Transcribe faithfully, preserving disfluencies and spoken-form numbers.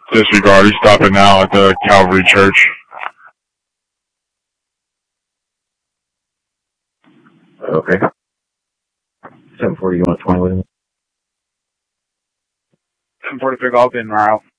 Disregard. He's stopping now at the Calvary Church. Okay. seven forty, you want twenty with him? seven forty, pick up in Morale.